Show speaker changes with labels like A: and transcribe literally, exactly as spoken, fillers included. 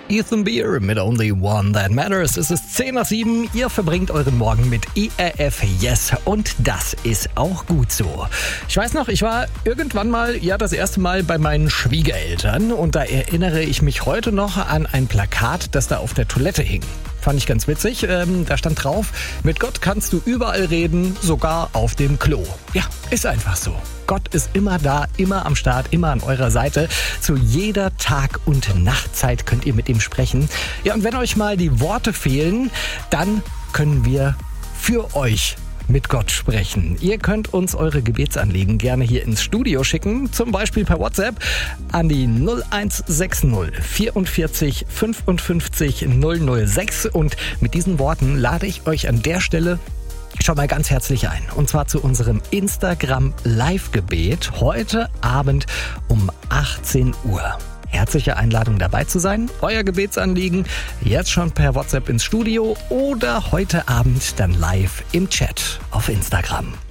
A: Ethan Beer mit Only One That Matters. Es ist zehn nach sieben. Ihr verbringt euren Morgen mit E R F Yes und das ist auch gut so. Ich weiß noch, ich war irgendwann mal, ja das erste Mal bei meinen Schwiegereltern und da erinnere ich mich heute noch an ein Plakat, das da auf der Toilette hing. Fand ich ganz witzig. Ähm, da stand drauf, mit Gott kannst du überall reden, sogar auf dem Klo. Ja, ist einfach so. Gott ist immer da, immer am Start, immer an eurer Seite. Zu jeder Tag- und Nachtzeit könnt ihr mit ihm sprechen. Ja, und wenn euch mal die Worte fehlen, dann können wir für euch mit Gott sprechen. Ihr könnt uns eure Gebetsanliegen gerne hier ins Studio schicken, zum Beispiel per WhatsApp an die null eins sechs null vierundvierzig fünfundfünfzig null null sechs und mit diesen Worten lade ich euch an der Stelle schon mal ganz herzlich ein. Und zwar zu unserem Instagram-Live-Gebet heute Abend um achtzehn Uhr. Herzliche Einladung dabei zu sein. Euer Gebetsanliegen jetzt schon per WhatsApp ins Studio oder heute Abend dann live im Chat auf Instagram.